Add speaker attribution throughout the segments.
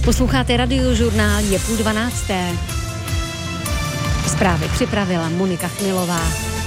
Speaker 1: Posloucháte Radiožurnál, je 11:30. Zprávy připravila Monika Chmilová.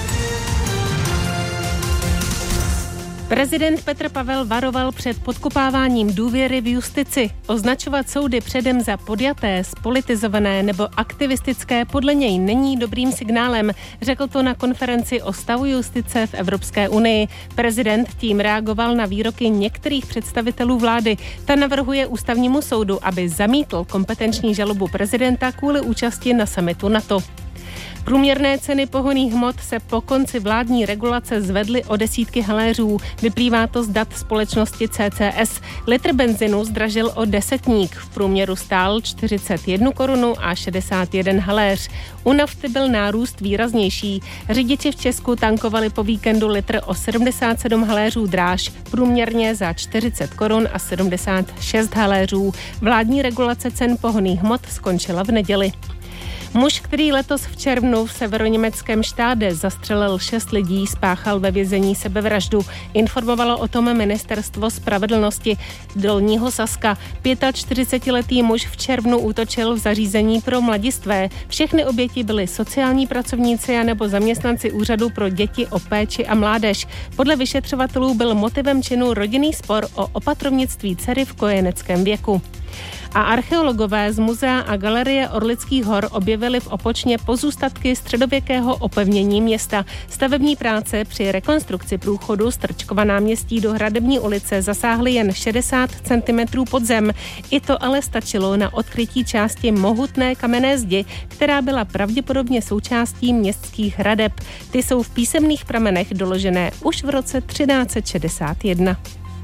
Speaker 2: Prezident Petr Pavel varoval před podkopáváním důvěry v justici. Označovat soudy předem za podjaté, spolitizované nebo aktivistické podle něj není dobrým signálem. Řekl to na konferenci o stavu justice v Evropské unii. Prezident tím reagoval na výroky některých představitelů vlády. Ta navrhuje ústavnímu soudu, aby zamítl kompetenční žalobu prezidenta kvůli účasti na summitu NATO. Průměrné ceny pohonných hmot se po konci vládní regulace zvedly o desítky haléřů. Vyplývá to z dat společnosti CCS. Litr benzinu zdražil o desetník. V průměru stál 41 korunu a 61 haléř. U nafty byl nárůst výraznější. Řidiči v Česku tankovali po víkendu litr o 77 haléřů dráž, průměrně za 40 korun a 76 haléřů. Vládní regulace cen pohonných hmot skončila v neděli. Muž, který letos v červnu v severoněmeckém Štáde zastřelil 6 lidí, spáchal ve vězení sebevraždu. Informovalo o tom Ministerstvo spravedlnosti Dolního Saska. 45letý muž v červnu útočil v zařízení pro mladistvé. Všechny oběti byly sociální pracovníci anebo zaměstnanci úřadu pro děti o péči a mládež. Podle vyšetřovatelů byl motivem činu rodinný spor o opatrovnictví dcery v kojeneckém věku. A archeologové z Muzea a galerie Orlických hor objevili v Opočně pozůstatky středověkého opevnění města. Stavební práce při rekonstrukci průchodu z Trčkova náměstí do Hradební ulice zasáhly jen 60 cm pod zem. I to ale stačilo na odkrytí části mohutné kamenné zdi, která byla pravděpodobně součástí městských hradeb. Ty jsou v písemných pramenech doložené už v roce 1361.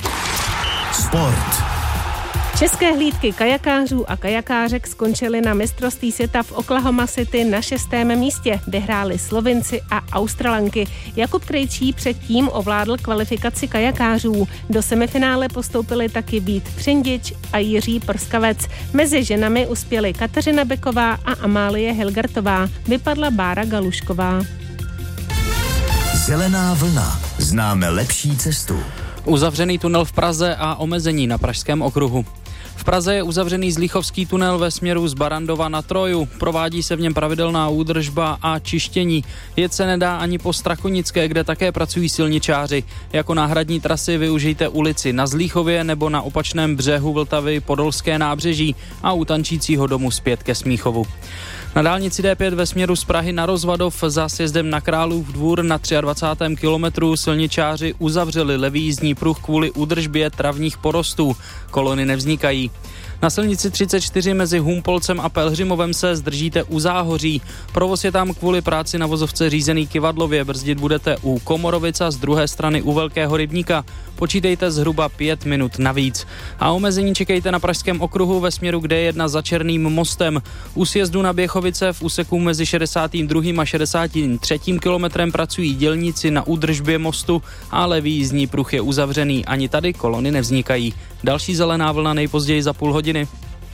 Speaker 3: Sport.
Speaker 2: České hlídky kajakářů a kajakářek skončily na mistrovství světa v Oklahoma City na 6. místě, kde hráli Slovinci a Australanky. Jakub Krejčí předtím ovládl kvalifikaci kajakářů. Do semifinále postoupili taky Vít Přindič a Jiří Prskavec. Mezi ženami uspěly Kateřina Beková a Amálie Hilgertová. Vypadla Bára Galušková.
Speaker 3: Zelená vlna. Známe lepší cestu.
Speaker 4: Uzavřený tunel v Praze a omezení na Pražském okruhu. V Praze je uzavřený Zlíchovský tunel ve směru z Barandova na Troju. Provádí se v něm pravidelná údržba a čištění. Jet se nedá ani po Strachonické, kde také pracují silničáři. Jako náhradní trasy využijte ulici na Zlíchově nebo na opačném břehu Vltavy Podolské nábřeží a u Tančícího domu zpět ke Smíchovu. Na dálnici D5 ve směru z Prahy na Rozvadov za sjezdem na Králův Dvůr na 23. kilometru silničáři uzavřeli levý jízdní pruh kvůli údržbě travních porostů. Kolony nevznikají. Na silnici 34 mezi Humpolcem a Pelhřimovem se zdržíte u Záhoří. Provoz je tam kvůli práci na vozovce řízený Kyvadlově. Brzdit budete u Komorovica, z druhé strany u Velkého Rybníka. Počítejte zhruba 5 minut navíc. A omezení čekejte na Pražském okruhu ve směru k D1 za Černým mostem. U sjezdu na Běchovice v úseku mezi 62. a 63. kilometrem pracují dělníci na údržbě mostu a levý jízdní pruh je uzavřený. Ani tady kolony nevznikají. Další zelená vlna nejpozději za půl hodiny.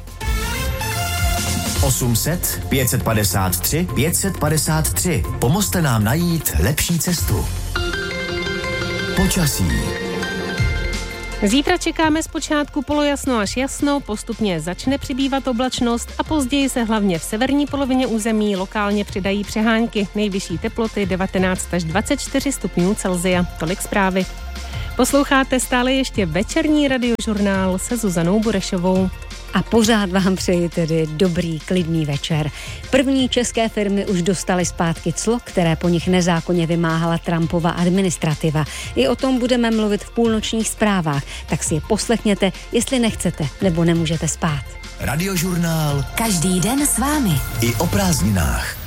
Speaker 3: 800 553 553. Pomozte nám najít lepší cestu. Počasí.
Speaker 2: Zítra čekáme zpočátku polojasno až jasno, postupně začne přibývat oblačnost a později se hlavně v severní polovině území lokálně přidají přehánky. Nejvyšší teploty 19 až 24 stupňů Celsia. Tolik zprávy. Posloucháte stále ještě večerní radiožurnál se Zuzanou Burešovou.
Speaker 1: A pořád vám přeji tedy dobrý, klidný večer. První české firmy už dostaly zpátky clo, které po nich nezákonně vymáhala Trumpova administrativa. I o tom budeme mluvit v půlnočních zprávách, tak si je poslechněte, jestli nechcete nebo nemůžete spát.
Speaker 3: Radiožurnál.
Speaker 1: Každý den s vámi.
Speaker 3: I o prázdninách.